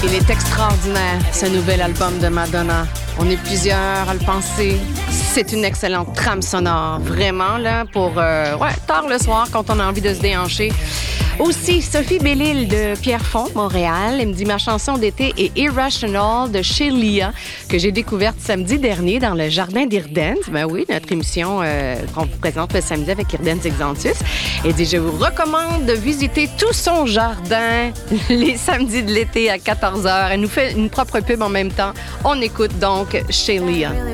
Il est extraordinaire, ce nouvel album de Madonna. On est plusieurs à le penser. C'est une excellente trame sonore, vraiment, là, pour tard le soir, quand on a envie de se déhancher. Aussi, Sophie Bellil de Pierrefonds, Montréal. Elle me dit ma chanson d'été est Irrational de chez Lia, que j'ai découverte samedi dernier dans le jardin d'Irden's. Ben oui, notre émission qu'on vous présente le samedi avec Irden's Exantus. Elle dit je vous recommande de visiter tout son jardin les samedis de l'été à 14h. Elle nous fait une propre pub en même temps. On écoute donc chez Lia.